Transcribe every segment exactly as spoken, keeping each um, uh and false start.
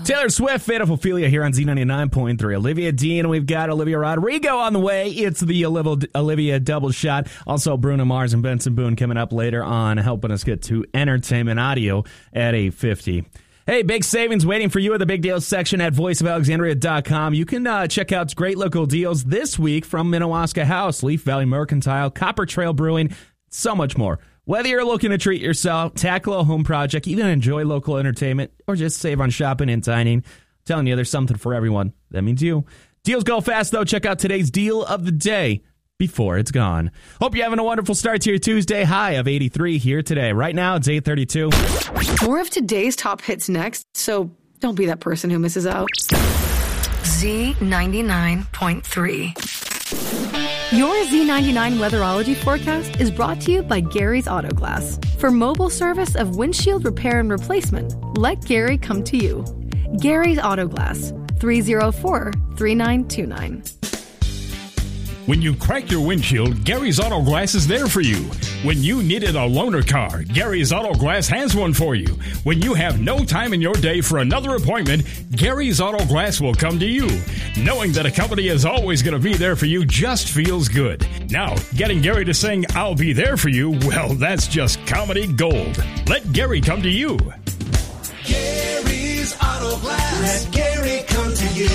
Taylor Swift, Fate of Ophelia here on Z ninety-nine point three. Olivia Dean, we've got Olivia Rodrigo on the way. It's the Olivia double shot. Also, Bruno Mars and Benson Boone coming up later on, helping us get to entertainment audio at eight fifty. Hey, big savings waiting for you at the Big Deals section at voice of alexandria dot com. You can uh, check out great local deals this week from Minnewaska House, Leaf Valley Mercantile, Copper Trail Brewing, so much more. Whether you're looking to treat yourself, tackle a home project, even enjoy local entertainment, or just save on shopping and dining, I'm telling you, there's something for everyone. That means you. Deals go fast, though. Check out today's deal of the day before it's gone. Hope you're having a wonderful start to your Tuesday. High of eighty-three here today. Right now, it's eight thirty-two. More of today's top hits next, so don't be that person who misses out. Z ninety-nine point three. Your Z ninety-nine weatherology forecast is brought to you by Gary's Auto Glass. For mobile service of windshield repair and replacement, let Gary come to you. Gary's Auto Glass, three oh four, three nine two nine. When you crack your windshield, Gary's Auto Glass is there for you. When you needed a loaner car, Gary's Auto Glass has one for you. When you have no time in your day for another appointment, Gary's Auto Glass will come to you. Knowing that a company is always going to be there for you just feels good. Now, getting Gary to sing, "I'll be there for you," well, that's just comedy gold. Let Gary come to you. Gary's Auto Glass. Let Gary come to you.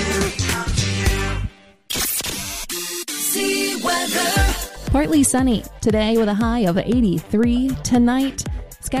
See weather. Partly sunny today with a high of eighty-three. Tonight,